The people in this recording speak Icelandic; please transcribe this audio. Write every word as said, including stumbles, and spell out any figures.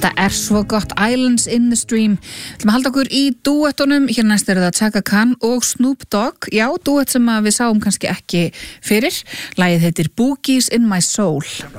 Þetta er svo gott, Islands in the Stream. Við ætlum að halda okkur í dúettunum. Hér næst er það Chaka Khan og Snoop Dogg. Já, dúett sem við sáum kannski ekki fyrir. Lagið heitir Boogies in my soul.